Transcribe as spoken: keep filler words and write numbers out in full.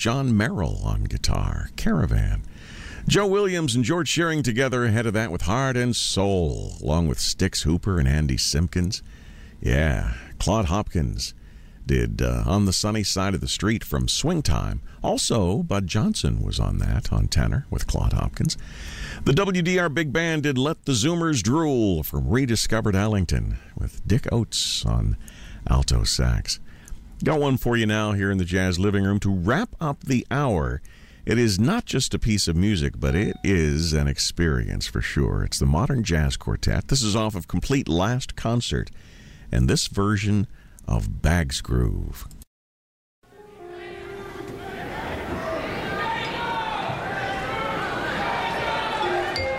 John Merrill on guitar, Caravan. Joe Williams and George Shearing together ahead of that with Heart and Soul, along with Styx Hooper and Andy Simpkins. Yeah, Claude Hopkins did uh, On the Sunny Side of the Street from Swing Time. Also, Bud Johnson was on that, on tenor, with Claude Hopkins. The W D R Big Band did Let the Zoomers Drool from Rediscovered Ellington, with Dick Oates on alto sax. Got one for you now here in the Jazz Living Room to wrap up the hour. It is not just a piece of music, but it is an experience for sure. It's the Modern Jazz Quartet. This is off of Complete Last Concert, and this version of Bag's Groove.